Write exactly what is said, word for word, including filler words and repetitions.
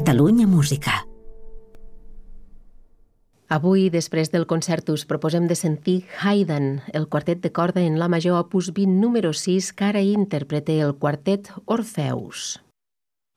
Catalunya Música. Avui, després del concert, us proposem de sentir Haydn, el quartet de corda en la major opus vint número sis, que ara interpreta el quartet Orfeus.